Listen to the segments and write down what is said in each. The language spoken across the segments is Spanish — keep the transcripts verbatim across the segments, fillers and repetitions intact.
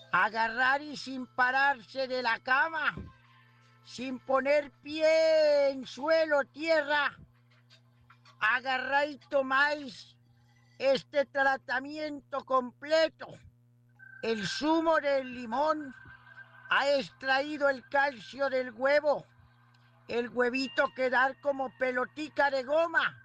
Agarrar y sin pararse de la cama, sin poner pie en suelo, tierra, agarráis y tomáis este tratamiento completo. El zumo del limón ha extraído el calcio del huevo. El huevito quedar como pelotica de goma.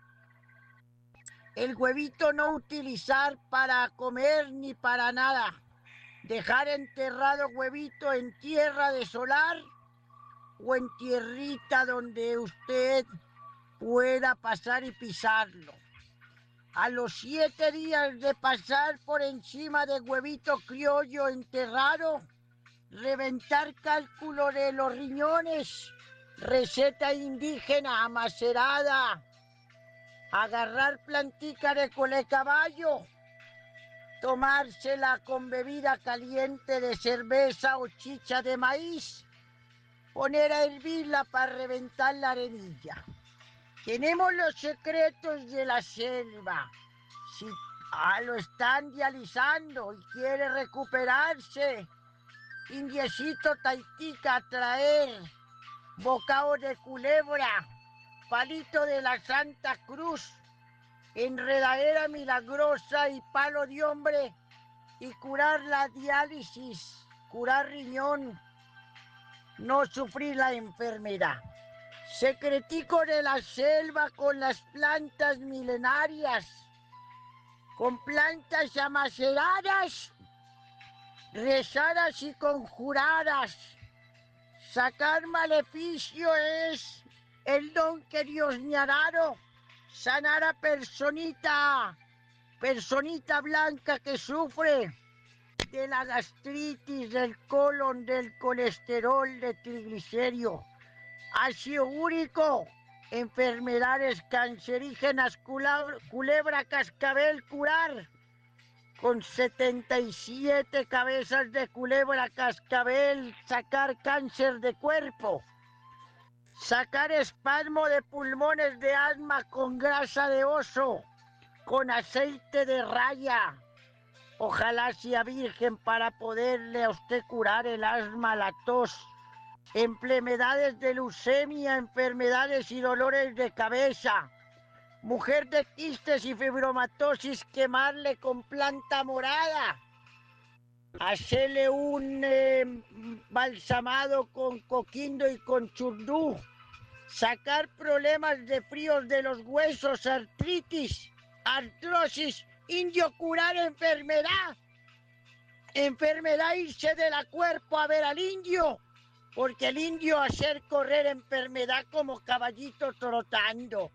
El huevito no utilizar para comer ni para nada. Dejar enterrado huevito en tierra de solar o en tierrita donde usted pueda pasar y pisarlo. A los siete días de pasar por encima de huevito criollo enterrado, reventar cálculo de los riñones, receta indígena macerada, agarrar plantica de colecaballo, tomársela con bebida caliente de cerveza o chicha de maíz, poner a hervirla para reventar la arenilla. Tenemos los secretos de la selva. Si ah, lo están dializando y quiere recuperarse, indiecito taitica a traer, bocado de culebra, palito de la Santa Cruz, enredadera milagrosa y palo de hombre, y curar la diálisis, curar riñón, no sufrir la enfermedad. Secretico de la selva con las plantas milenarias, con plantas amaceradas, rezadas y conjuradas. Sacar maleficio es el don que Dios me ha dado. Sanar a personita, personita blanca que sufre de la gastritis, del colon, del colesterol, de triglicéridos, ácido úrico, enfermedades cancerígenas, culebra, cascabel, curar. Con setenta y siete cabezas de culebra, cascabel, sacar cáncer de cuerpo. Sacar espasmo de pulmones de asma con grasa de oso, con aceite de raya. Ojalá sea virgen para poderle a usted curar el asma, la tos, enfermedades de leucemia, enfermedades y dolores de cabeza. Mujer de quistes y fibromatosis, quemarle con planta morada. Hacerle un eh, balsamado con coquindo y con churdú. Sacar problemas de fríos de los huesos, artritis, artrosis, indio curar enfermedad. Enfermedad irse de la cuerpo a ver al indio, porque el indio hacer correr enfermedad como caballito trotando.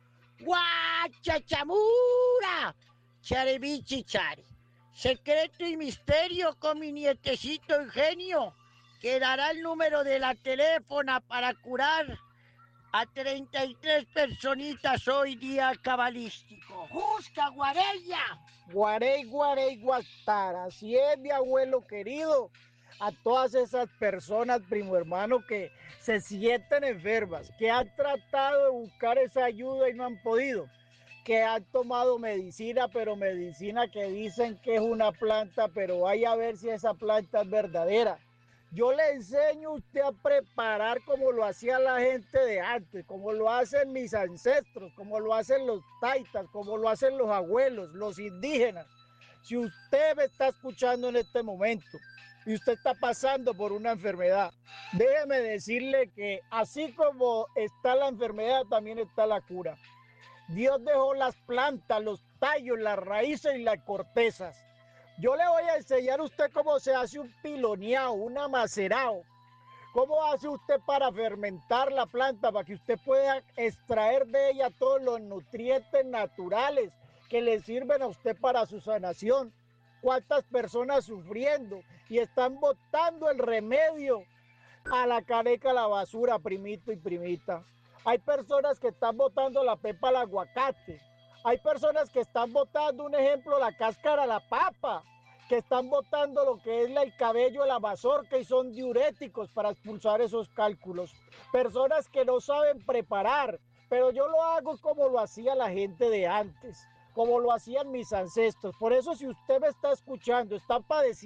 ¡Guachachamura! Charebichichari. Secreto y misterio con mi nietecito Eugenio, que dará el número de la teléfona para curar a treinta y tres personitas hoy día cabalístico. ¡Jusca, Guarella! Guarey, Guarey, Guatara, así es, mi abuelo querido. A todas esas personas, primo hermano, que se sienten enfermas, que han tratado de buscar esa ayuda y no han podido, que han tomado medicina, pero medicina que dicen que es una planta, pero vaya a ver si esa planta es verdadera. Yo le enseño a usted a preparar como lo hacía la gente de antes, como lo hacen mis ancestros, como lo hacen los taitas, como lo hacen los abuelos, los indígenas. Si usted me está escuchando en este momento y usted está pasando por una enfermedad, déjeme decirle que así como está la enfermedad, también está la cura. Dios dejó las plantas, los tallos, las raíces y las cortezas. Yo le voy a enseñar a usted cómo se hace un piloneado, un amacerado. ¿Cómo hace usted para fermentar la planta, para que usted pueda extraer de ella todos los nutrientes naturales que le sirven a usted para su sanación? ¿Cuántas personas sufriendo y están botando el remedio a la caneca, a la basura, primito y primita? Hay personas que están botando la pepa al aguacate. Hay personas que están botando, un ejemplo, la cáscara a la papa, que están botando lo que es el cabello a la mazorca y son diuréticos para expulsar esos cálculos. Personas que no saben preparar, pero yo lo hago como lo hacía la gente de antes, como lo hacían mis ancestros. Por eso, si usted me está escuchando, está padeciendo